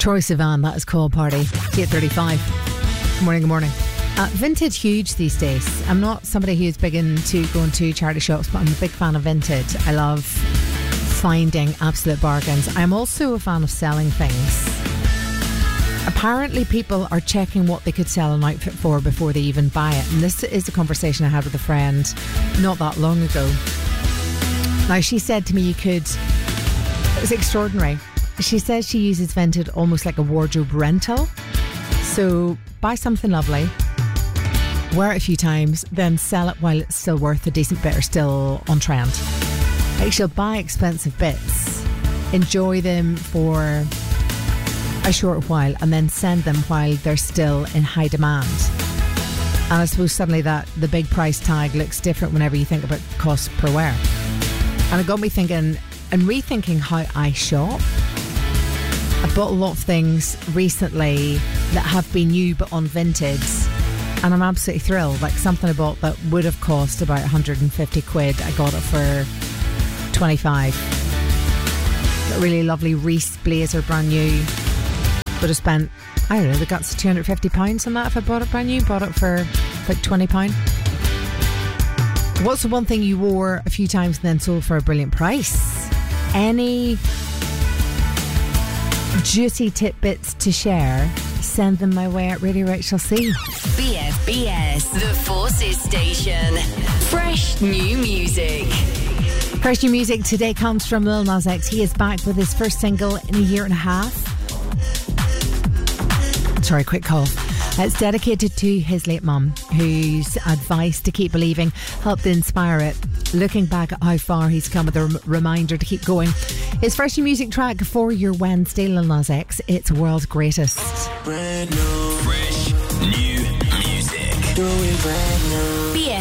Troye Sivan, that is Call Party, 8:35. Good morning, good morning. Vintage huge these days. I'm not somebody who's big into going to charity shops, but I'm a big fan of vintage. I love finding absolute bargains. I'm also a fan of selling things. Apparently people are checking what they could sell an outfit for before they even buy it. And this is a conversation I had with a friend not that long ago. Now, she said to me it was extraordinary. She says she uses Vinted almost like a wardrobe rental. So buy something lovely, wear it a few times, then sell it while it's still worth a decent bit or still on trend. Like, she'll buy expensive bits, enjoy them for a short while, and then send them while they're still in high demand. And I suppose suddenly that the big price tag looks different whenever you think about cost per wear. And it got me thinking and rethinking how I shop. I bought a lot of things recently that have been new but on Vinted, and I'm absolutely thrilled. Like, something I bought that would have cost about 150 quid, I got it for 25. A really lovely Reese blazer, brand new. Would have spent, I don't know, the guts of £250 on that if I bought it brand new. Bought it for like £20. What's the one thing you wore a few times and then sold for a brilliant price? Any juicy tidbits to share, send them my way at Radio Rachel C. BFBS, the Forces Station. Fresh new music. Fresh new music today comes from Lil Nas X. He is back with his first single in a year and a half. Sorry, quick cough. It's dedicated to his late mum, whose advice to keep believing helped inspire it. Looking back at how far he's come with a reminder to keep going. His fresh new music track for your Wednesday, Lil Nas X. It's World's Greatest. Brand new. Fresh new music. Do it brand new.